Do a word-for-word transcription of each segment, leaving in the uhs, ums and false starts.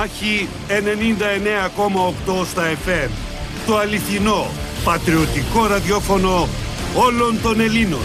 Μάχη ενενήντα εννέα κόμμα οκτώ στα εφ εμ. Το αληθινό, πατριωτικό ραδιόφωνο όλων των Ελλήνων.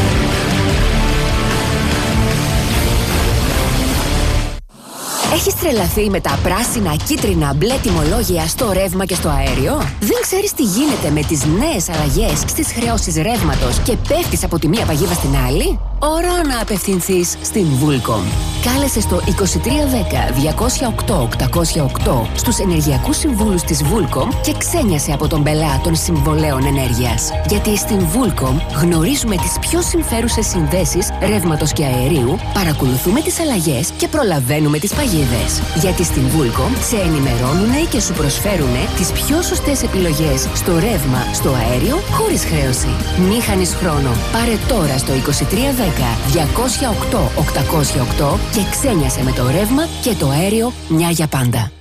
Έχεις τρελαθεί με τα πράσινα, κίτρινα, μπλε τιμολόγια στο ρεύμα και στο αέριο? Δεν ξέρεις τι γίνεται με τις νέες αλλαγές στις χρεώσεις ρεύματος και πέφτεις από τη μία παγίδα στην άλλη? Ώρα να απευθυνθείς στην Vulcom. Κάλεσε στο είκοσι τρία δέκα διακόσια οκτώ οκτακόσια οκτώ στους ενεργειακούς συμβούλους της Vulcom και ξένιασε από τον πελά των συμβολέων ενέργειας. Γιατί στην Vulcom γνωρίζουμε τις πιο συμφέρουσες συνδέσεις ρεύματος και αερίου, παρακολουθούμε τις αλλαγές και προλαβαίνουμε τις παγίδες. Γιατί στην Vulcom σε ενημερώνουν και σου προσφέρουν τις πιο σωστές επιλογές στο ρεύμα, στο αέριο, χωρίς χρέωση. Μη χάνεις χρόνο. Πάρε τώρα στο είκοσι τρία δέκα διακόσια οκτώ οκτακόσια οκτώ και ξένιασε με το ρεύμα και το αέριο μια για πάντα.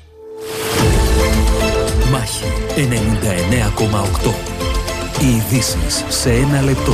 Μάχη ενενήντα εννέα κόμμα οκτώ. Οι ειδήσεις σε ένα λεπτό.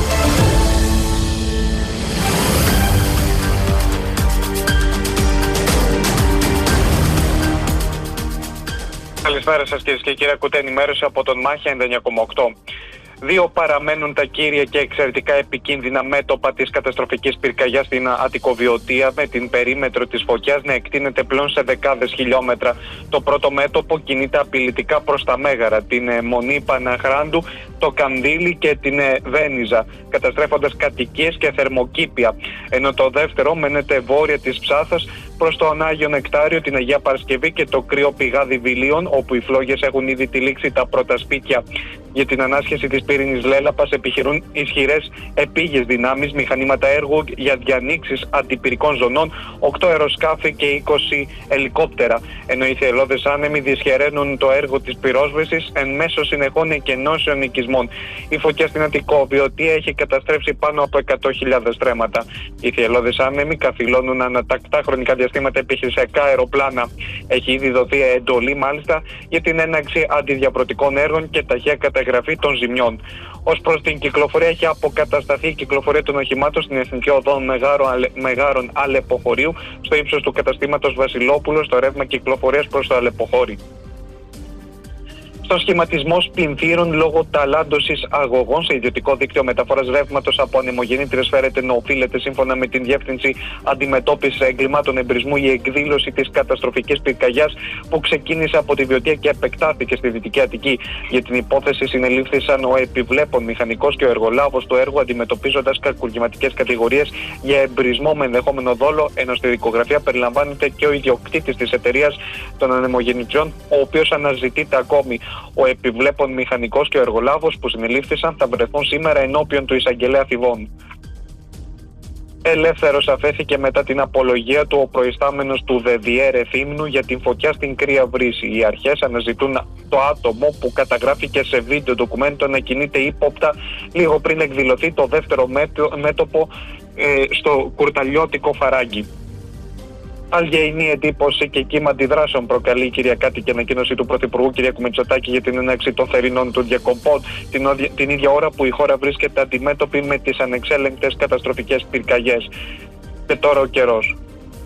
Καλησπέρα σας κυρίες και κύριοι, ακούτε ενημέρωση από τον Μάχη ενενήντα εννέα κόμμα οκτώ. Δύο παραμένουν τα κύρια και εξαιρετικά επικίνδυνα μέτωπα της καταστροφικής πυρκαγιάς στην Αττικοβιωτία, με την περίμετρο της φωτιάς να εκτείνεται πλέον σε δεκάδες χιλιόμετρα. Το πρώτο μέτωπο κινείται απειλητικά προς τα Μέγαρα, την Μονή Παναχράντου, το Κανδύλι και την Βένιζα, καταστρέφοντας κατοικίες και θερμοκήπια. Ενώ το δεύτερο μένεται βόρεια της Ψάθας προς το Άγιο Νεκτάριο, την Αγία Παρασκευή και το κρύο πηγάδι Βιλίων, όπου οι φλόγες έχουν ήδη τυλίξει τα πρώτα σπίτια. Για την ανάσχεση της πύρινης λέλαπας επιχειρούν ισχυρές επίγειες δυνάμεις, μηχανήματα έργου για διανοίξεις αντιπυρικών ζωνών, οκτώ αεροσκάφη και είκοσι ελικόπτερα. Ενώ οι θελώδες άνεμοι δυσχεραίνουν το έργο της πυρόσβεσης εν μέσω συνεχών εκενώσεων οικισμών. Η φωτιά στην Αττικοβιωτία έχει καταστρέψει πάνω από εκατό χιλιάδες στρέμματα. Οι θελώδες άνεμοι καθυλώνουν ανατακτά χρονικά διαστήματα επιχειρησιακά αεροπλάνα. Έχει ήδη δοθεί εντολή μάλιστα για την έναρξη αντιδιαπρωτικών έργων και ταχεία καταγραφή των ζημιών. Ως προς την κυκλοφορία, έχει αποκατασταθεί η κυκλοφορία των οχημάτων στην Εθνική Οδό Μεγάρων Αλεποχωρίου, στο ύψος του καταστήματος Βασιλόπουλο, στο ρεύμα κυκλοφορίας προς το Αλεποχώρι. Στο σχηματισμό σπινθήρων λόγω ταλάντωσης αγωγών σε ιδιωτικό δίκτυο μεταφοράς ρεύματος από ανεμογεννήτριες φέρεται να οφείλεται, σύμφωνα με την Διεύθυνση Αντιμετώπισης Εγκλημάτων Εμπρισμού, η εκδήλωση της καταστροφικής πυρκαγιάς που ξεκίνησε από τη Βιωτία και επεκτάθηκε στη Δυτική Αττική. Για την υπόθεση συνελήφθησαν ο επιβλέπων μηχανικός και ο εργολάβος του έργου, αντιμετωπίζοντας κακουργηματικές κατηγορίες για εμπρισμό με ενδεχόμενο δόλο, ενώ στη δικογραφία περιλαμβάνεται και ο ιδιοκτήτης της εταιρείας των ανεμογεννητριών, ο οποίος αναζητείται ακόμη. Ο επιβλέπων μηχανικός και ο εργολάβος που συνελήφθησαν θα βρεθούν σήμερα ενώπιον του εισαγγελέα Θηβών. Ελεύθερος αφέθηκε μετά την απολογία του ο προϊστάμενος του ΔΕΔΙΕΡ Εθήμνου για την φωτιά στην Κρύα Βρύση. Οι αρχές αναζητούν το άτομο που καταγράφηκε σε βίντεο ντοκουμέντο να κινείται ύποπτα λίγο πριν εκδηλωθεί το δεύτερο μέτωπο ε, στο κουρταλιώτικο Φαράγγι. Αλγεϊνή εντύπωση και κύμα αντιδράσεων προκαλεί η κυριακάτικη ανακοίνωση του Πρωθυπουργού κ. Μητσοτάκη για την έναρξη των θερινών του διακοπών, την, την ίδια ώρα που η χώρα βρίσκεται αντιμέτωπη με τις ανεξέλεγκτες καταστροφικές πυρκαγιές. Και τώρα ο καιρός.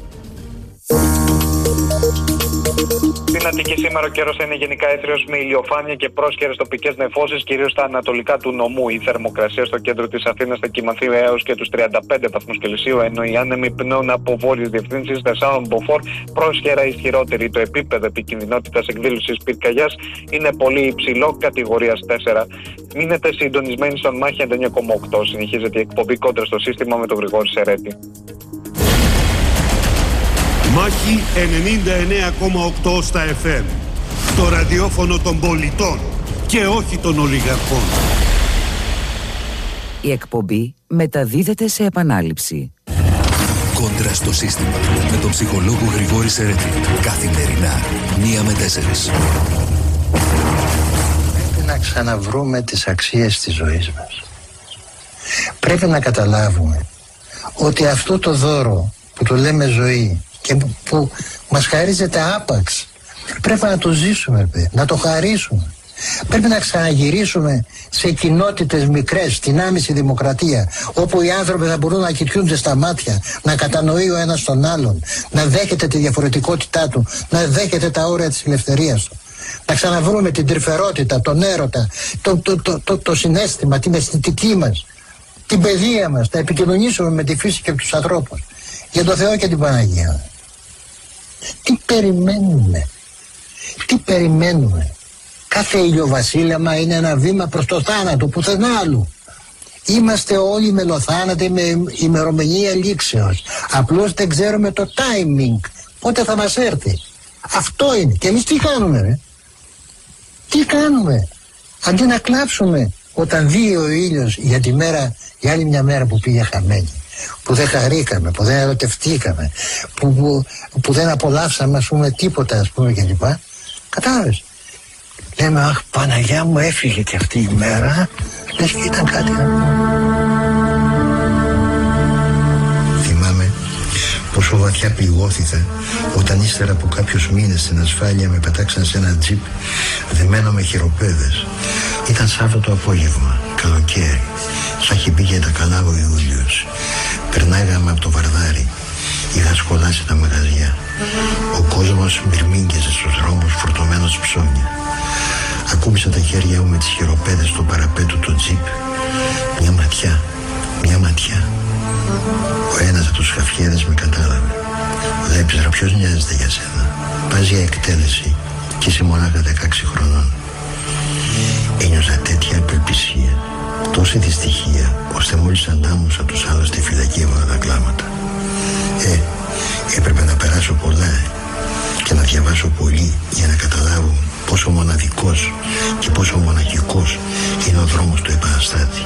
Στην Αττική σήμερα ο καιρός θα είναι γενικά έθριος με ηλιοφάνεια και πρόσχερες τοπικές νεφώσεις, κυρίως στα ανατολικά του νομού. Η θερμοκρασία στο κέντρο της Αθήνας θα κοιμαθεί έως και τους τριάντα πέντε βαθμούς Κελσίου, ενώ οι άνεμοι πνέουν από βόρειες διευθύνσεις Θεσσάλων Μποφόρ πρόσχερα ισχυρότερη. Το επίπεδο επικινδυνότητας εκδήλωσης πυρκαγιάς είναι πολύ υψηλό, κατηγορίας τέσσερα. Μείνετε συντονισμένοι στον Μάχη ενενήντα εννέα κόμμα οκτώ. Συνεχίζεται η εκπομπή Κόντρα στο σύστημα με τον Γρηγόρη Σερέτη. Μάχη ενενήντα εννέα κόμμα οκτώ στα εφ εμ. Το ραδιόφωνο των πολιτών και όχι των ολιγαρχών. Η εκπομπή μεταδίδεται σε επανάληψη. Κόντρα στο σύστημα με τον ψυχολόγο Γρηγόρη Σερέτη. Καθημερινά, μία με τέσσερις. Πρέπει να ξαναβρούμε τις αξίες της ζωής μας. Πρέπει να καταλάβουμε ότι αυτό το δώρο που το λέμε ζωή και που μας χαρίζεται άπαξ, πρέπει να το ζήσουμε, να το χαρίσουμε. Πρέπει να ξαναγυρίσουμε σε κοινότητες μικρές, στην άμεση δημοκρατία, όπου οι άνθρωποι θα μπορούν να κοιτούνται στα μάτια, να κατανοεί ο ένας τον άλλον, να δέχεται τη διαφορετικότητά του, να δέχεται τα όρια της ελευθερίας του. Να ξαναβρούμε την τρυφερότητα, τον έρωτα, το, το, το, το, το συναίσθημα, την αισθητική μας, την παιδεία μας, να επικοινωνήσουμε με τη φύση και τους ανθρώπους. Για τον Θεό και την Παναγία. Τι περιμένουμε, τι περιμένουμε. Κάθε ηλιοβασίλεμα είναι ένα βήμα προς το θάνατο, πουθενά άλλου. Είμαστε όλοι μελοθάνατοι με ημερομηνία λήξεως. Απλώς δεν ξέρουμε το timing, πότε θα μας έρθει. Αυτό είναι. Και εμείς τι κάνουμε, ρε? Τι κάνουμε? Αντί να κλάψουμε όταν βγει ο ήλιος για τη μέρα, για άλλη μια μέρα που πήγε χαμένη, που δεν χαρήκαμε, που δεν ερωτευτήκαμε, που, που, που δεν απολαύσαμε, ας πούμε, τίποτα, ας πούμε, κλπ. Κατάλαβες? Λέμε, αχ, Παναγιά μου, έφυγε και αυτή η μέρα, λες και ήταν κάτι. Θυμάμαι πόσο βαθιά πληγώθηκα όταν ύστερα από κάποιους μήνες στην ασφάλεια με πετάξαν σε ένα τζιπ δεμένο με χειροπέδες. Ήταν Σάββατο απόγευμα, καλοκαίρι, σαν έχει πήγε τα καλά ο Ιούλιος. Περνάγαμε από το Βαρδάρι, είχα σχολάσει τα μαγαζιά. Ο κόσμος μυρμήγκεζε στους δρόμους φορτωμένος ψώνια. Ακούμπησα τα χέρια μου με τις χειροπέδες στο παραπέτου του τζιπ. Μια ματιά, μια ματιά. Ο ένας από τους χαφιέδες με κατάλαβε. Βλέπεις ρε, ποιος νοιάζεται για σένα? Πας για εκτέλεση και είσαι μονάχα δεκαέξι χρονών. Ένιωσα τέτοια απελπισία, τόση δυστυχία, ώστε μόλις ανάμουσα τους άλλους στη φυλακή έβαλα τα κλάματα. Ε, έπρεπε να περάσω πολλά ε, και να διαβάσω πολύ για να καταλάβω πόσο μοναδικός και πόσο μοναχικός είναι ο δρόμος του επαναστάτη.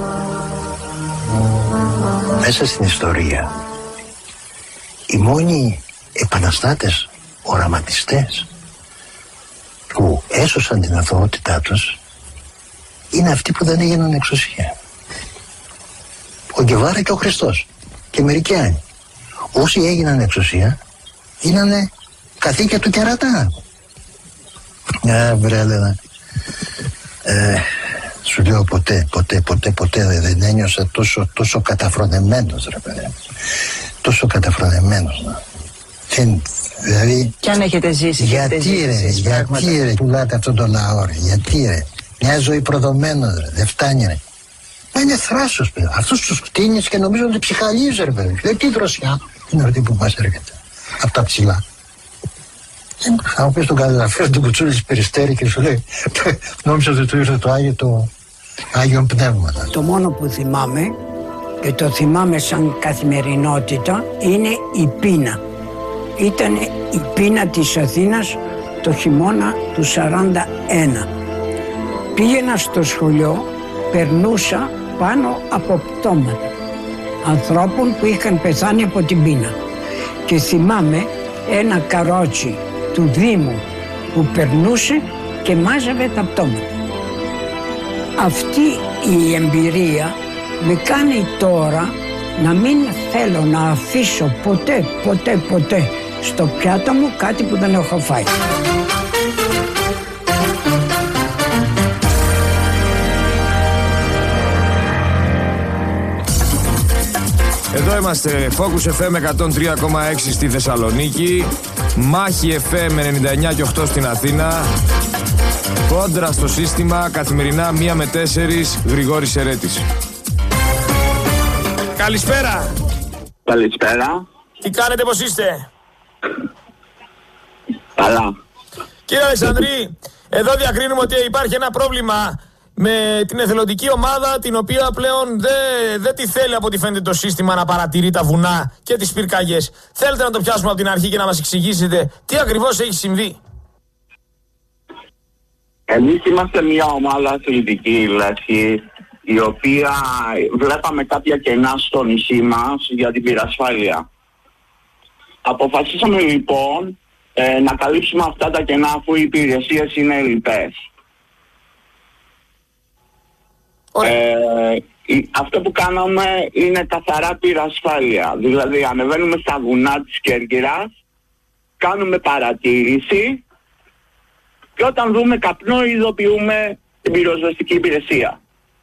Μέσα στην ιστορία, οι μόνοι επαναστάτες, οραματιστές που έσωσαν την αθωότητά τους είναι αυτοί που δεν έγιναν εξουσία. Ο Γκεβάρα και ο Χριστός και μερικοί άλλοι. Όσοι έγιναν εξουσία γίνανε καθήκια του κερατά. Α, βρε Έλενα, ε, σου λέω ποτέ, ποτέ, ποτέ, ποτέ δεν ένιωσα τόσο, τόσο καταφρονεμένος, ρε παιδί. Τόσο καταφρονεμένος. Δεν, δηλαδή, κι αν έχετε ζήσει, γιατί έχετε ρε, ζήσει, γιατί πράγματα. Ρε, πουλάτε αυτόν τον λαό, ρε, γιατί ρε. Μια ζωή προδομένος, ρε, δεν φτάνει, ρε. Μα είναι θράσος, παιδί. Αυτούς τους κτίνεις και νομίζω ότι ψυχαλίζει, ρε, παιδί. Λέει, τι δροσιά είναι αυτή που μας έρχεται. Από τα ψηλά. Θα μου πεις τον καταγραφείο του Κουτσούλης Περιστέρη και σου λέει, νόμιζα ότι του ήρθε το Άγιο, το Άγιον Πνεύμα. Το μόνο που θυμάμαι, και το θυμάμαι σαν καθημερινότητα, είναι η πείνα. Ήταν η πείνα της Αθήνας το χειμώνα του σαράντα ένα. Πήγαινα στο σχολείο, περνούσα πάνω από πτώματα ανθρώπων που είχαν πεθάνει από την πείνα. Και θυμάμαι ένα καρότσι του Δήμου που περνούσε και μάζευε τα πτώματα. Αυτή η εμπειρία με κάνει τώρα να μην θέλω να αφήσω ποτέ, ποτέ, ποτέ στο πιάτο μου κάτι που δεν έχω φάει. Εδώ είμαστε, Focus εφ εμ εκατόν τρία κόμμα έξι στη Θεσσαλονίκη, Μάχη εφ εμ ενενήντα εννιά κόμμα οκτώ στην Αθήνα, Κόντρα στο σύστημα, καθημερινά μία με τέσσερις, Γρηγόρης Ερέτης. Καλησπέρα. Καλησπέρα. Τι κάνετε, πώς είστε? Καλά. Κύριε Αλεξανδρή, εδώ διακρίνουμε ότι υπάρχει ένα πρόβλημα με την εθελοντική ομάδα, την οποία πλέον δεν δε τη θέλει από ό,τι φαίνεται το σύστημα να παρατηρεί τα βουνά και τις πυρκαγιές. Θέλετε να το πιάσουμε από την αρχή και να μας εξηγήσετε τι ακριβώς έχει συμβεί? Εμείς είμαστε μια ομάδα αθλητική, Λέσχη, η οποία βλέπαμε κάποια κενά στο νησί μας για την πυρασφάλεια. Αποφασίσαμε λοιπόν ε, να καλύψουμε αυτά τα κενά, αφού οι υπηρεσίες είναι λοιπές. Ε, αυτό που κάναμε είναι καθαρά πυρασφάλεια. Δηλαδή ανεβαίνουμε στα βουνά της Κέρκυρας, κάνουμε παρατήρηση Και όταν δούμε καπνό ειδοποιούμε την πυροσβεστική υπηρεσία.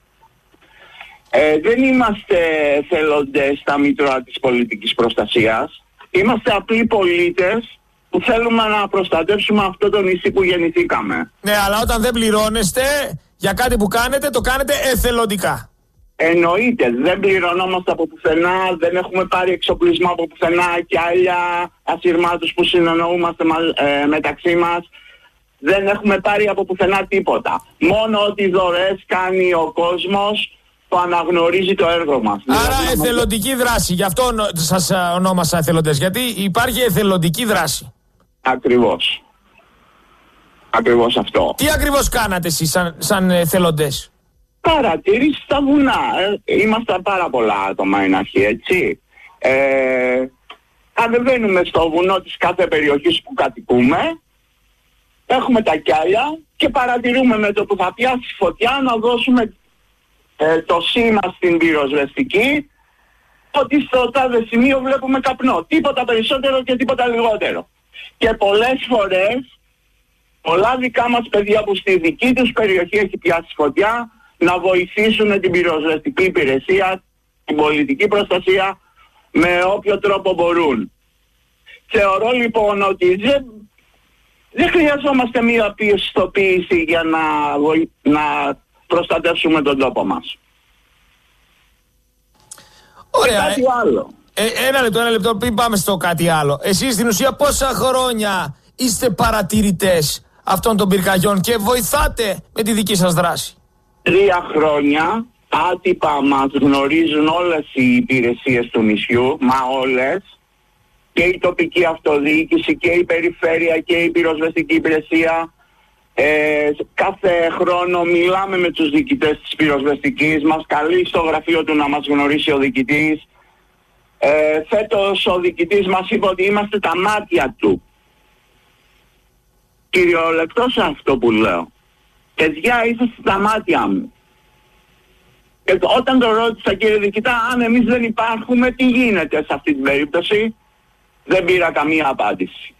Ε, δεν είμαστε εθελοντές στα μήτρωα της πολιτικής προστασίας. Είμαστε απλοί πολίτες που θέλουμε να προστατεύσουμε αυτό το νησί που γεννηθήκαμε. Ναι, αλλά όταν δεν πληρώνεστε για κάτι που κάνετε, το κάνετε εθελοντικά. Εννοείται, δεν πληρωνόμαστε από πουθενά, δεν έχουμε πάρει εξοπλισμό από πουθενά και άλλα ασυρμάτους που συνεννοούμαστε ε, μεταξύ μας. Δεν έχουμε πάρει από πουθενά τίποτα. Μόνο ότι δωρεές κάνει ο κόσμος που αναγνωρίζει το έργο μας. Άρα δηλαδή, εθελοντική δράση, γι' αυτό σας ονόμασα εθελοντές, γιατί υπάρχει εθελοντική δράση. Ακριβώς. Ακριβώς αυτό. Τι ακριβώς κάνατε εσείς σαν, σαν εθελοντές? Παρατηρήσεις στα βουνά. Ε, είμαστε πάρα πολλά άτομα εν αρχή, έτσι. Ε, ανεβαίνουμε στο βουνό της κάθε περιοχής που κατοικούμε, έχουμε τα κιάλια και παρατηρούμε με το που θα πιάσει φωτιά να δώσουμε ε, το σήμα στην πυροσβεστική ότι στο τάδε σημείο βλέπουμε καπνό. Τίποτα περισσότερο και τίποτα λιγότερο. Και πολλές φορές πολλά δικά μας παιδιά που στη δική τους περιοχή έχει πιάσει φωτιά να βοηθήσουν την πυροσβεστική υπηρεσία, την πολιτική προστασία με όποιο τρόπο μπορούν. Θεωρώ λοιπόν ότι δεν, δεν χρειαζόμαστε μία πιστοποίηση για να, βοη... να προστατεύσουμε τον τόπο μας. Ωραία. Κάτι άλλο. Ε, ένα λεπτό, ένα λεπτό, πριν πάμε στο κάτι άλλο. Εσείς στην ουσία πόσα χρόνια είστε παρατηρητές αυτών των πυρκαγιών και βοηθάτε με τη δική σας δράση? Τρία χρόνια άτυπα μας γνωρίζουν όλες οι υπηρεσίες του νησιού, μα όλες, και η τοπική αυτοδιοίκηση και η περιφέρεια και η πυροσβεστική υπηρεσία. Ε, κάθε χρόνο μιλάμε με τους διοικητές της πυροσβεστικής, μας καλεί στο γραφείο του να μας γνωρίσει ο διοικητής. Ε, φέτος ο διοικητής μας είπε ότι είμαστε τα μάτια του. Κυριολεκτός αυτό που λέω. Παιδιά, είσαστε τα μάτια μου. Και όταν το ρώτησα, κύριε διοικητά, αν εμείς δεν υπάρχουμε, τι γίνεται σε αυτή την περίπτωση, δεν πήρα καμία απάντηση.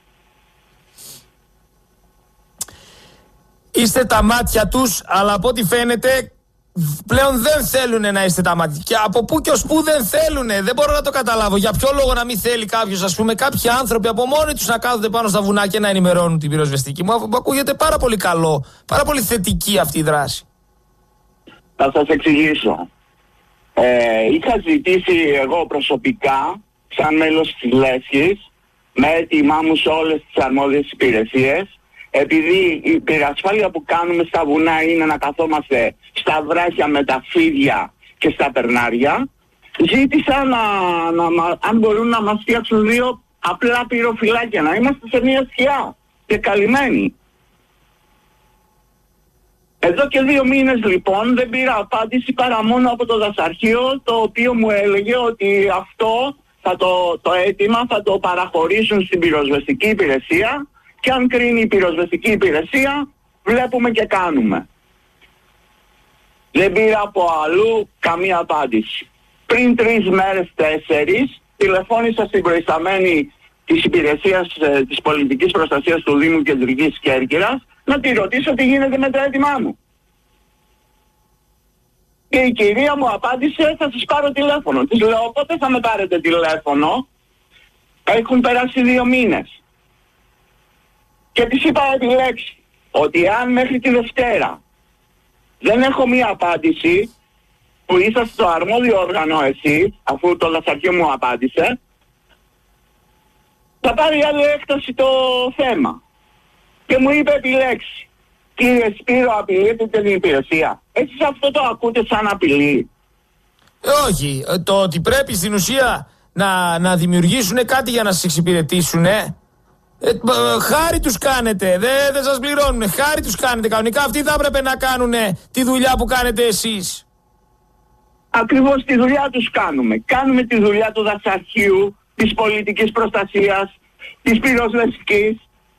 Είστε τα μάτια τους, αλλά από ό,τι φαίνεται πλέον δεν θέλουν να είστε τα μάτια. Και από πού και ως πού δεν θέλουν, δεν μπορώ να το καταλάβω. Για ποιο λόγο να μην θέλει κάποιος, ας πούμε, κάποιοι άνθρωποι από μόνοι τους να κάθονται πάνω στα βουνά και να ενημερώνουν την πυροσβεστική? Μου ακούγεται πάρα πολύ καλό, πάρα πολύ θετική αυτή η δράση. Θα σας εξηγήσω. Ε, είχα ζητήσει εγώ προσωπικά, σαν μέλος της Λέσχης, με έτοιμά μου σε όλες τις αρμόδιες υπηρεσίες, επειδή η πυρασφάλεια που κάνουμε στα βουνά είναι να καθόμαστε στα βράχια με τα φίδια και στα περνάρια, ζήτησα να, να, αν μπορούν να μας φτιάξουν δύο απλά πυροφυλάκια, να είμαστε σε μια σκιά και καλυμμένοι. Εδώ και δύο μήνες λοιπόν δεν πήρα απάντηση παρά μόνο από το δασαρχείο, το οποίο μου έλεγε ότι αυτό θα το, το αίτημα θα το παραχωρήσουν στην πυροσβεστική υπηρεσία και αν κρίνει η πυροσβεστική υπηρεσία βλέπουμε και κάνουμε. Δεν πήρα από αλλού καμία απάντηση. Πριν τρεις μέρες, τέσσερις, τηλεφώνησα στην προϊσταμένη της υπηρεσίας ε, της πολιτικής προστασίας του Δήμου Κεντρικής Κέρκυρας να τη ρωτήσω τι γίνεται με το αίτημά μου. Και η κυρία μου απάντησε, θα σας πάρω τηλέφωνο. Της λέω, πότε θα με πάρετε τηλέφωνο? Έχουν περάσει δύο μήνες. Και της είπα επιλέξει ότι αν μέχρι τη Δευτέρα δεν έχω μία απάντηση, που είσαστε στο αρμόδιο όργανο εσείς, αφού το δασαρχείο μου απάντησε, θα πάρει άλλη έκταση το θέμα. Και μου είπε επιλέξει. Κύριε Σπύρο, απειλείτε την υπηρεσία. Εσείς αυτό το ακούτε σαν απειλή? Ε, όχι. Το ότι πρέπει στην ουσία να, να δημιουργήσουν κάτι για να σας εξυπηρετήσουν, ε. Ε, χάρη τους κάνετε, δεν δε σας πληρώνουν, χάρη τους κάνετε. Κανονικά αυτοί θα έπρεπε να κάνουν τη δουλειά που κάνετε εσείς. Ακριβώς τη δουλειά τους κάνουμε. Κάνουμε τη δουλειά του δασαρχείου, της πολιτικής προστασίας, της πυροσβεστικής.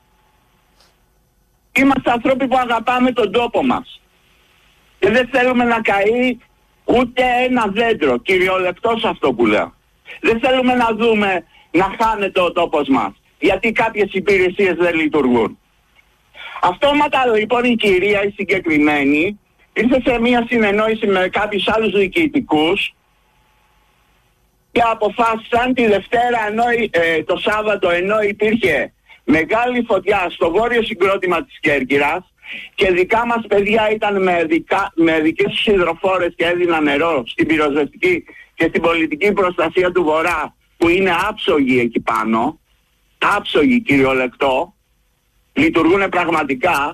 Είμαστε άνθρωποι που αγαπάμε τον τόπο μας. Και δεν θέλουμε να καεί ούτε ένα δέντρο, κυριολεκτός αυτό που λέω. Δεν θέλουμε να δούμε να χάνεται ο τόπος μας, γιατί κάποιες υπηρεσίες δεν λειτουργούν. Αυτόματα λοιπόν η κυρία η συγκεκριμένη ήρθε σε μια συνεννόηση με κάποιους άλλους διοικητικούς και αποφάσισαν τη Δευτέρα, ενώ, ε, το Σάββατο, ενώ υπήρχε μεγάλη φωτιά στο βόρειο συγκρότημα της Κέρκυρας και δικά μας παιδιά ήταν με, δικα, με δικές τους υδροφόρες και έδιναν νερό στην πυροσβεστική και στην πολιτική προστασία του Βορρά, που είναι άψογοι εκεί πάνω, άψογοι κυριολεκτό, λειτουργούν πραγματικά.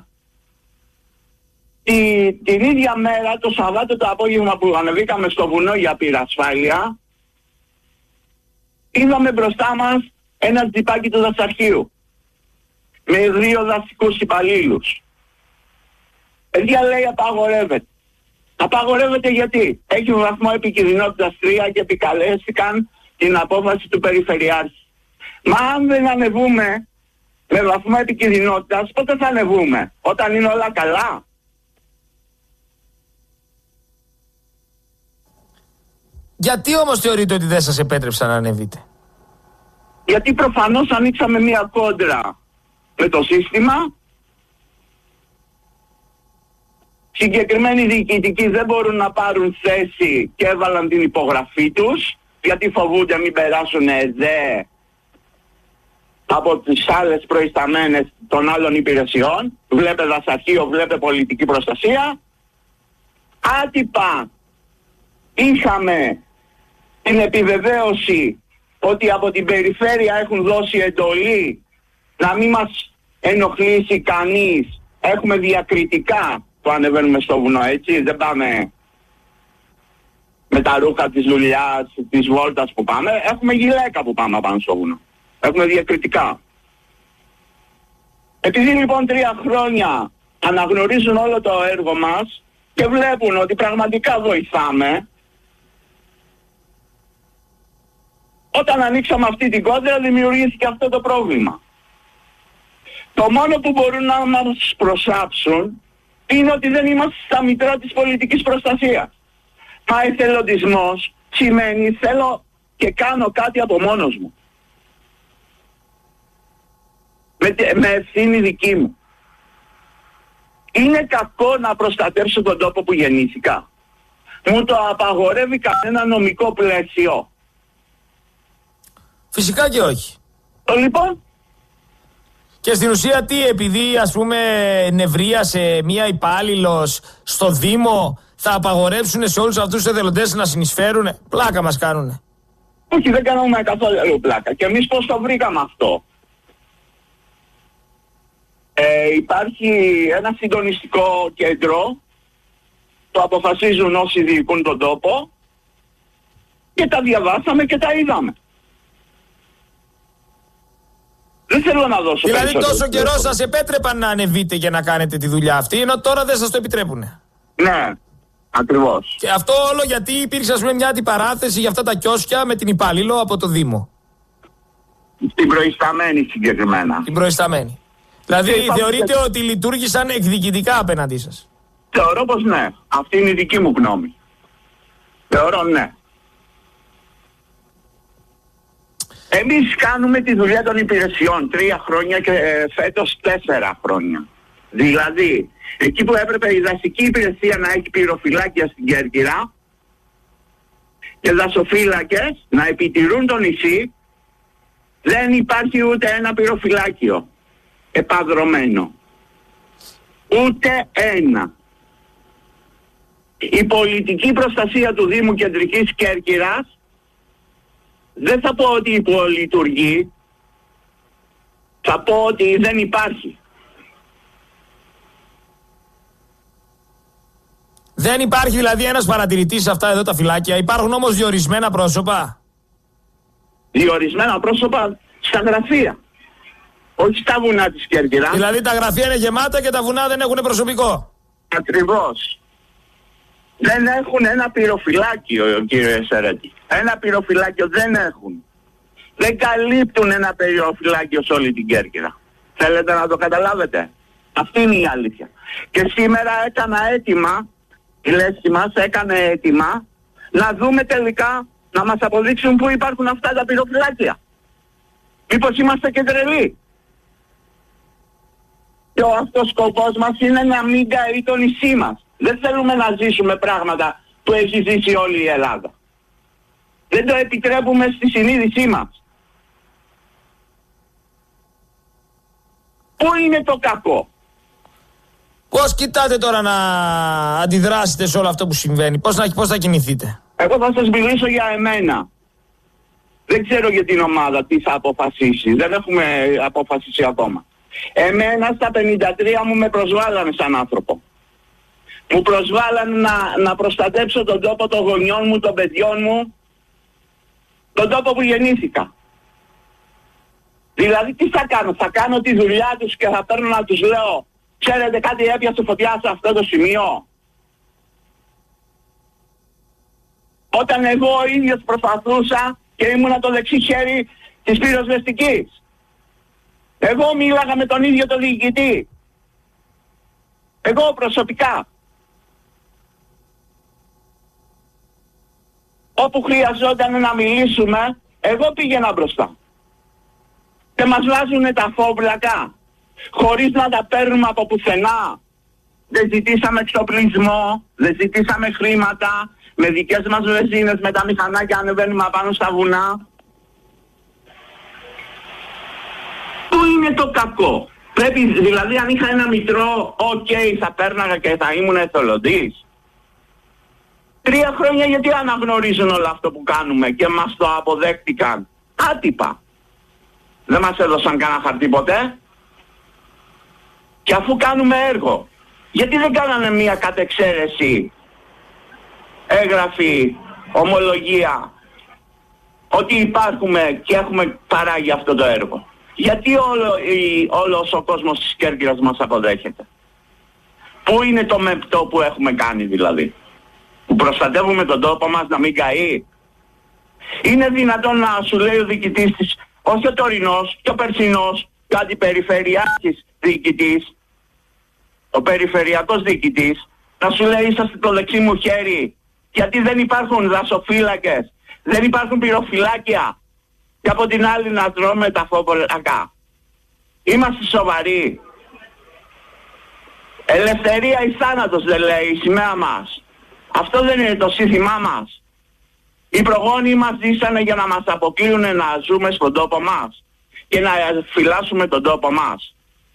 Τη, την ίδια μέρα, το Σαββάτο το απόγευμα που ανεβήκαμε στο βουνό για πυρασφάλεια, είδαμε μπροστά μας ένα τζιπάκι του δασαρχείου με δύο δασικούς υπαλλήλους. Παιδιά, λέει, απαγορεύεται. Απαγορεύεται γιατί έχει βαθμό επικινδυνότητας τρία και επικαλέστηκαν την απόφαση του Περιφερειάρχη. Μα αν δεν ανεβούμε με βαθμό επικινδυνότητας, πότε θα ανεβούμε? Όταν είναι όλα καλά? Γιατί όμως θεωρείτε ότι δεν σας επέτρεψαν να ανεβείτε? Γιατί προφανώς ανοίξαμε μία κόντρα με το σύστημα. Συγκεκριμένοι διοικητικοί δεν μπορούν να πάρουν θέση και έβαλαν την υπογραφή τους, γιατί φοβούνται μην περάσουν ΕΔΕ από τις άλλες προϊσταμένες των άλλων υπηρεσιών. Βλέπε δασαρχείο, βλέπε πολιτική προστασία. Άτυπα είχαμε την επιβεβαίωση ότι από την περιφέρεια έχουν δώσει εντολή να μην μας ενοχλήσει κανείς. Έχουμε διακριτικά που ανεβαίνουμε στο βουνό, έτσι, δεν πάμε με τα ρούχα της δουλειάς, της βόλτας που πάμε. Έχουμε γυλαίκα που πάμε πάνω στο βουνό. Έχουμε διακριτικά. Επειδή λοιπόν τρία χρόνια αναγνωρίζουν όλο το έργο μας και βλέπουν ότι πραγματικά βοηθάμε, όταν ανοίξαμε αυτή την κόντρα δημιουργήθηκε αυτό το πρόβλημα. Το μόνο που μπορούν να μας προσάψουν είναι ότι δεν είμαστε στα μητρά της πολιτικής προστασίας. Μα εθελοντισμός σημαίνει θέλω και κάνω κάτι από μόνος μου. Με, με ευθύνη δική μου. Είναι κακό να προστατεύσω τον τόπο που γεννήθηκα? Μου το απαγορεύει κανένα νομικό πλαίσιο? Φυσικά και όχι. Το λοιπόν. Και στην ουσία τι, επειδή ας πούμε νευρίασε μία υπάλληλος στο Δήμο, θα απαγορεύσουν σε όλους αυτούς τους εθελοντές να συνεισφέρουνε? Πλάκα μας κάνουνε. Όχι, δεν κάνουμε καθόλου πλάκα. Και εμείς πώς το βρήκαμε αυτό? Ε, υπάρχει ένα συντονιστικό κέντρο, το αποφασίζουν όσοι διοικούν τον τόπο και τα διαβάσαμε και τα είδαμε. Δεν θέλω να δώσω. Δηλαδή τόσο καιρό σας επέτρεπαν να ανεβείτε και να κάνετε τη δουλειά αυτή, ενώ τώρα δεν σας το επιτρέπουνε. Ναι, ακριβώς. Και αυτό όλο γιατί υπήρξε ας πούμε μια αντιπαράθεση για αυτά τα κιόσκια με την υπάλληλο από το Δήμο. Την προϊσταμένη συγκεκριμένα. Την προϊσταμένη. Δηλαδή και θεωρείτε και... ότι λειτουργήσαν εκδικητικά απέναντί σας? Θεωρώ πως ναι. Αυτή είναι η δική μου γνώμη. Θεωρώ ναι. Εμείς κάνουμε τη δουλειά των υπηρεσιών τρία χρόνια και ε, φέτος τέσσερα χρόνια. Δηλαδή, εκεί που έπρεπε η δασική υπηρεσία να έχει πυροφυλάκια στην Κέρκυρα και δασοφύλακες να επιτηρούν το νησί, δεν υπάρχει ούτε ένα πυροφυλάκιο επαδρωμένο. Ούτε ένα. Η πολιτική προστασία του Δήμου Κεντρικής Κέρκυρας δεν θα πω ότι υπολειτουργεί, θα πω ότι δεν υπάρχει. Δεν υπάρχει δηλαδή ένας παρατηρητής σε αυτά εδώ τα φυλάκια, υπάρχουν όμως διορισμένα πρόσωπα? Διορισμένα πρόσωπα στα γραφεία, όχι στα βουνά της Κέρκυρας. Δηλαδή τα γραφεία είναι γεμάτα και τα βουνά δεν έχουν προσωπικό? Ακριβώς. Δεν έχουν ένα πυροφυλάκιο, κύριε Σερέτη. Ένα πυροφυλάκιο δεν έχουν. Δεν καλύπτουν ένα πυροφυλάκιο σε όλη την Κέρκυρα. Θέλετε να το καταλάβετε? Αυτή είναι η αλήθεια. Και σήμερα έκανα αίτημα, η λέσχη μας έκανε αίτημα, να δούμε τελικά, να μας αποδείξουν πού υπάρχουν αυτά τα πυροφυλάκια. Μήπως είμαστε και τρελοί? Και ο αυτός σκοπός μας είναι να μην καεί το νησί μας. Δεν θέλουμε να ζήσουμε πράγματα που έχει ζήσει όλη η Ελλάδα. Δεν το επιτρέπουμε στη συνείδησή μας. Πού είναι το κακό? Πώς κοιτάτε τώρα να αντιδράσετε σε όλο αυτό που συμβαίνει? Πώς, να, πώς θα κινηθείτε? Εγώ θα σας μιλήσω για εμένα. Δεν ξέρω για την ομάδα τι θα αποφασίσει. Δεν έχουμε αποφασίσει ακόμα. Εμένα στα πενήντα τρία μου με προσβάλανε σαν άνθρωπο. Μου προσβάλανε να, να προστατέψω τον τόπο των γονιών μου, των παιδιών μου, τον τόπο που γεννήθηκα. Δηλαδή τι θα κάνω? Θα κάνω τη δουλειά τους και θα παίρνω να τους λέω, ξέρετε κάτι, έπιασε φωτιά σε αυτό το σημείο? Όταν εγώ ο ίδιος προσπαθούσα και ήμουνα το δεξί χέρι της πυροσβεστικής. Εγώ μίλαγα με τον ίδιο τον διοικητή. Εγώ προσωπικά. Όπου χρειαζόταν να μιλήσουμε, εγώ πήγαινα μπροστά. Και μας βάζουνε τα φόβλακα, χωρίς να τα παίρνουμε από πουθενά. Δεν ζητήσαμε εξοπλισμό, δεν ζητήσαμε χρήματα, με δικές μας βενζίνες, με τα μηχανάκια ανεβαίνουμε απάνω στα βουνά. Πού είναι το κακό? Πρέπει, δηλαδή αν είχα ένα μητρό, οκ, okay, θα πέρναγα και θα ήμουν εθελοντής. Τρία χρόνια γιατί αναγνωρίζουν όλο αυτό που κάνουμε και μας το αποδέχτηκαν άτυπα? Δεν μας έδωσαν κανένα χαρτί ποτέ. Και αφού κάνουμε έργο, γιατί δεν κάνανε μια κατεξαίρεση έγγραφη ομολογία ότι υπάρχουμε και έχουμε παράγει αυτό το έργο? Γιατί όλο, η, όλος ο κόσμος της Κέρκυρας μας αποδέχεται? Πού είναι το μεπτό που έχουμε κάνει δηλαδή? Που προστατεύουμε τον τόπο μας να μην καεί? Είναι δυνατόν να σου λέει ο διοικητής της, όχι ο τωρινός και ο περσινός και ο αντιπεριφερειάρχης διοικητής, ο περιφερειακός διοικητής, να σου λέει είσαστε το δεξί μου χέρι, γιατί δεν υπάρχουν δασοφύλακες, δεν υπάρχουν πυροφυλάκια, και από την άλλη να τρώμε τα φόβολακα? Είμαστε σοβαροί? Ελευθερία ή θάνατος δεν λέει η σημαία μας? Αυτό δεν είναι το σύνθημά μας? Οι προγόνοι μας ζήσανε για να μας αποκλείουν να ζούμε στον τόπο μας και να φυλάσσουμε τον τόπο μας.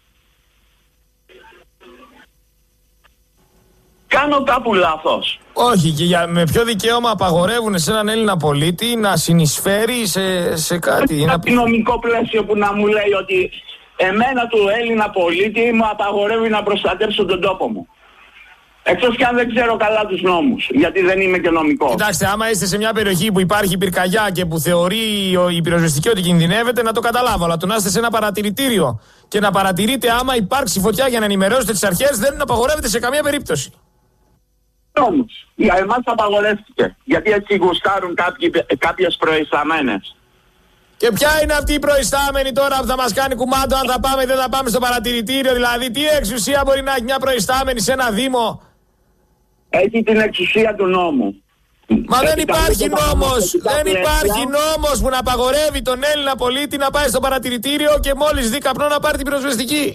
Κάνω κάπου λάθος? Όχι, και για, με ποιο δικαίωμα απαγορεύουν σε έναν Έλληνα πολίτη να συνεισφέρει σε, σε κάτι? Είναι ένα νομικό πλαίσιο που να μου λέει ότι εμένα του Έλληνα πολίτη μου απαγορεύει να προστατεύσω τον τόπο μου. Εκτός και αν δεν ξέρω καλά τους νόμους, γιατί δεν είμαι και νομικός. Κοιτάξτε, άμα είστε σε μια περιοχή που υπάρχει πυρκαγιά και που θεωρεί η πυροσβεστική ότι κινδυνεύεται, να το καταλάβω. Αλλά το να είστε σε ένα παρατηρητήριο και να παρατηρείτε άμα υπάρξει φωτιά για να ενημερώσετε τις αρχές, δεν απαγορεύεται σε καμία περίπτωση. Όμως, για εμάς απαγορεύτηκε. Γιατί έτσι γουστάρουν κάποιες προϊσταμένες. Και ποια είναι αυτή η προϊστάμενη τώρα που θα μας κάνει κουμάντο αν θα πάμε ή δεν θα πάμε στο παρατηρητήριο? Δηλαδή, τι εξουσία μπορεί να έχει μια προϊστάμενη σε ένα δήμο? Έχει την εξουσία του νόμου. Μα δεν υπάρχει νόμος, δεν υπάρχει νόμος που να απαγορεύει τον Έλληνα πολίτη να πάει στο παρατηρητήριο και μόλις δει καπνό να πάρει την πυροσβεστική.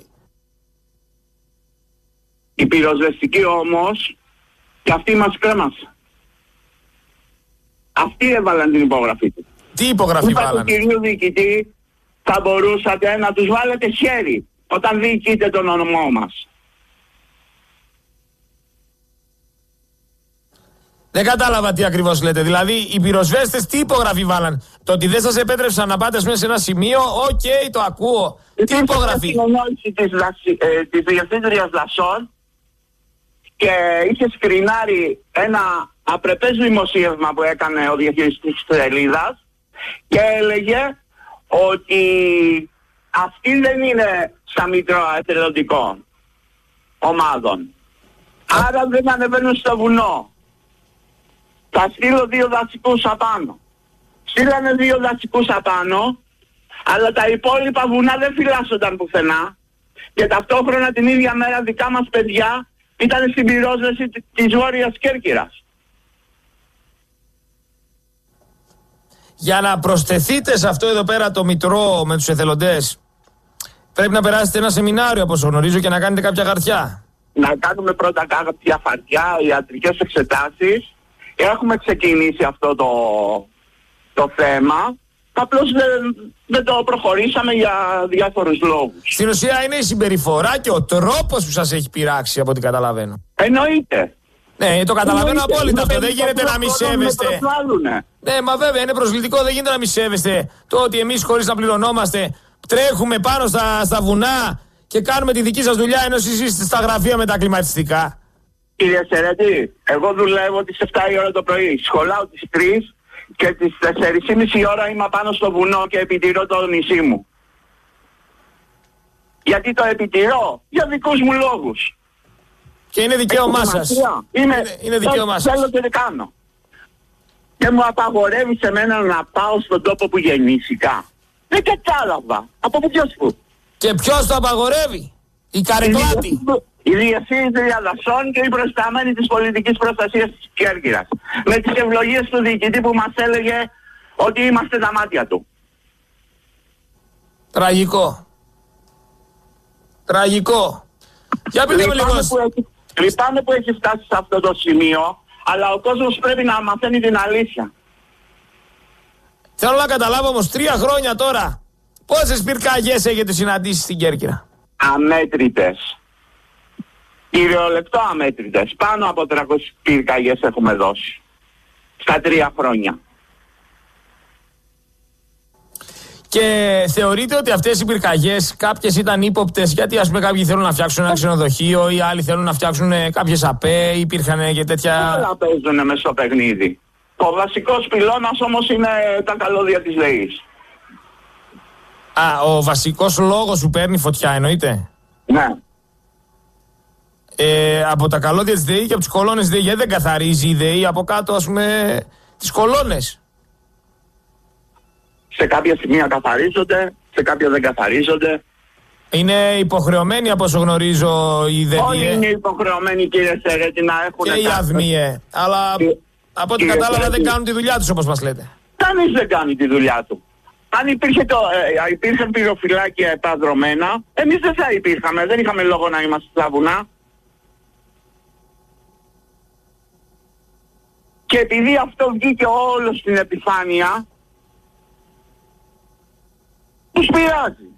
Η πυροσβεστική όμως, και αυτή μας κρέμασε. Αυτοί έβαλαν την υπογραφή του. Τι υπογραφή Είπα βάλανε? του κυρίου διοικητή, θα μπορούσατε να τους βάλετε χέρι όταν διοικείτε τον ονομό μας. Δεν κατάλαβα τι ακριβώς λέτε. Δηλαδή, οι πυροσβέστες τι υπογραφή βάλαν? Το ότι δεν σας επέτρεψαν να πάτε σε ένα σημείο, οκ, okay, το ακούω. Τι υπογραφή? Η συνεννόηση της, ε, της Διευθύντριας Δασών και είχε σκρινάρει ένα απρεπές δημοσίευμα που έκανε ο διαχειριστής της σελίδας και έλεγε ότι αυτοί δεν είναι στα μήτρα εθελοντικών ομάδων. Άρα δεν ανεβαίνουν στο βουνό. Θα στείλω δύο δασικούς απάνω. Στείλανε δύο δασικούς απάνω, αλλά τα υπόλοιπα βουνά δεν φυλάσσονταν πουθενά και ταυτόχρονα την ίδια μέρα δικά μας παιδιά ήταν στην πυρόσβεση της Βόρειας Κέρκυρας. Για να προσθεθείτε σε αυτό εδώ πέρα το μητρό με τους εθελοντές, Πρέπει να περάσετε ένα σεμινάριο, από όσο γνωρίζω, και να κάνετε κάποια χαρτιά. Να κάνουμε πρώτα κάποια χαρτιά, ιατρικές εξετάσεις. Έχουμε ξεκινήσει αυτό το, το θέμα. Απλώς δεν, δεν το προχωρήσαμε για διάφορους λόγους. Στην ουσία είναι η συμπεριφορά και ο τρόπος που σας έχει πειράξει, από ό,τι καταλαβαίνω. Εννοείται. Ναι, το καταλαβαίνω Εννοείται. απόλυτα αυτό. Είναι Δεν γίνεται να μη σέβεστε. Ναι, μα βέβαια είναι προσβλητικό. Δεν γίνεται να μη σέβεστε το ότι εμείς, χωρίς να πληρωνόμαστε, τρέχουμε πάνω στα, στα βουνά και κάνουμε τη δική σας δουλειά, ενώ εσείς είστε στα γραφεία με τα κλιματιστικά. Κύριε Σερέτη, εγώ δουλεύω τις επτά η ώρα το πρωί. Σχολάω τις τρεις και τις τέσσερις και μισή ώρα είμαι πάνω στο βουνό και επιτηρώ το νησί μου. Γιατί το επιτηρώ? Για δικούς μου λόγους. Και είναι δικαίωμά σας. Είναι, είναι, είναι δικαίωμά σας. Θέλω και δεν κάνω. Και μου απαγορεύει σε μένα να πάω στον τόπο που γεννήθηκα. Δεν κατάλαβα. Από ποιος που. Και ποιος το απαγορεύει? Η Καρεκλάτη. Η Διευθύντρια Δασών και η προϊσταμένη της πολιτικής προστασίας της Κέρκυρας. Με τις ευλογίες του διοικητή που μας έλεγε ότι είμαστε τα μάτια του. Τραγικό. Τραγικό. Για πείτε μου λίγο. Λυπάμαι που έχει φτάσει σε αυτό το σημείο, αλλά ο κόσμος πρέπει να μαθαίνει την αλήθεια. Θέλω να καταλάβω όμως, τρία χρόνια τώρα, πόσες πυρκαγιές έχετε συναντήσει στην Κέρκυρα? Αμέτρητες. Κυριολεκτό αμέτρητες. Πάνω από τριακόσιες πυρκαγιές έχουμε δώσει. Στα τρία χρόνια. Και θεωρείτε ότι αυτές οι πυρκαγιές κάποιες ήταν ύποπτες, γιατί ας πούμε κάποιοι θέλουν να φτιάξουν ένα ξενοδοχείο ή άλλοι θέλουν να φτιάξουν κάποιες ΑΠΕ, υπήρχαν και τέτοια... Όλα παίζουν μες στο παιχνίδι. Ο βασικός πυλώνας όμως είναι τα καλώδια της ΔΕΗς. Α, ο βασικός λόγος που παίρνει φωτιά εννοείται? Ναι. Ε, από τα καλώδια της ΔΕΗ και από τις κολόνες της ΔΕΗ, γιατί δεν καθαρίζει η ΔΕΗ από κάτω, ας πούμε, τις κολόνες? Σε κάποια σημεία καθαρίζονται, σε κάποια δεν καθαρίζονται. Είναι υποχρεωμένοι, από όσο γνωρίζω, οι ΔΕΗ. Όλοι είναι υποχρεωμένοι, κύριε Σερέτη, να έχουν... Και οι ΑΔΜΙΕ. Αλλά και... από ό,τι κατάλαβα Σερέτη, δεν κάνουν τη δουλειά τους, όπως μας λέτε. Κανείς δεν κάνει τη δουλειά του. Αν υπήρχε το, ε, υπήρχαν πυροφυλάκια επαδρωμένα, εμείς δεν θα υπήρχαμε, δεν είχαμε λόγο να είμαστε στα βουνά. Και επειδή αυτό βγήκε όλο στην επιφάνεια, τους πειράζει.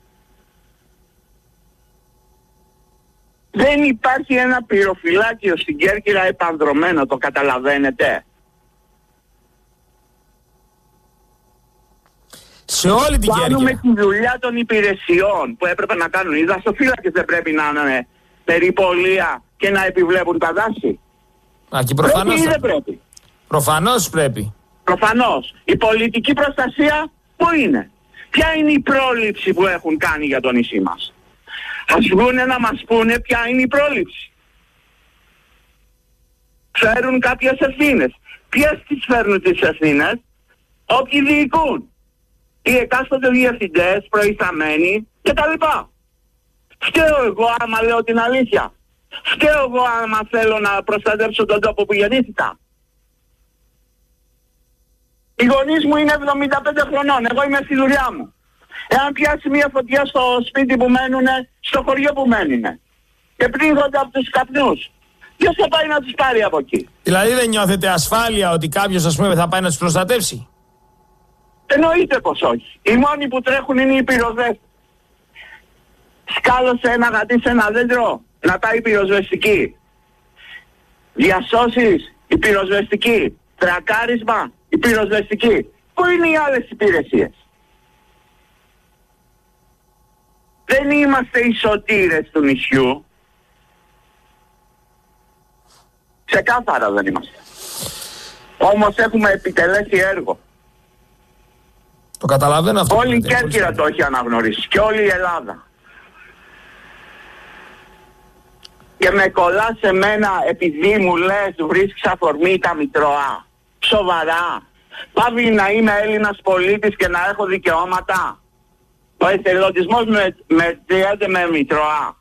Δεν υπάρχει ένα πυροφυλάκιο στην Κέρκυρα επανδρωμένο, το καταλαβαίνετε? Σε όλη την Κέρκυρα. Κάνουμε τη δουλειά των υπηρεσιών που έπρεπε να κάνουν. Οι δασοφύλακες δεν πρέπει να είναι περιπολία και να επιβλέπουν τα δάση? Α, και προφανώς πρέπει ή δεν πρέπει? Προφανώς πρέπει. Προφανώς. Η πολιτική προστασία πού είναι? Ποια είναι η πρόληψη που έχουν κάνει για το νησί μας? Ας βγούνε να μας πούνε ποια είναι η πρόληψη. Φέρουν κάποιες ευθύνες. Ποιες τις φέρνουν τις ευθύνες? Όποιοι διοικούν. Οι εκάστοτε διευθυντές, προϊσταμένοι κτλ. Φταίω εγώ άμα λέω την αλήθεια? Φταίω εγώ άμα θέλω να προστατεύσω τον τόπο που γεννήθηκα? Οι γονείς μου είναι εβδομήντα πέντε χρονών, εγώ είμαι στη δουλειά μου. Εάν πιάσει μια φωτιά στο σπίτι που μένουνε, στο χωριό που μένουνε και πνίγονται από τους καπνούς, ποιος θα πάει να τους πάρει από εκεί? Δηλαδή δεν νιώθετε ασφάλεια ότι κάποιος, ας πούμε, θα πάει να τους προστατεύσει? Εννοείται πως όχι. Οι μόνοι που τρέχουν είναι οι πυροσβέστες. Σκάλωσε ένα γατί σε ένα δέντρο, να πάει η πυροσβεστική. Διασώσεις, η πυροσβεστική. Τρακάρισμα, η πυροσβεστική. Πού είναι οι άλλες υπηρεσίες? Δεν είμαστε οι σωτήρες του νησιού. Ξεκάθαρα δεν είμαστε. Όμως έχουμε επιτελέσει έργο. Το καταλαβαίνω αυτό. Όλη η Κέρκυρα το έχει αναγνωρίσει και όλη η Ελλάδα. Και με κολλά σε μένα επειδή μου λες βρίσκεις αφορμή τα Μητρώα. Σοβαρά? Πάβει να είμαι Έλληνας πολίτης και να έχω δικαιώματα? Ο εθελοντισμός με, με, με Μητρώα.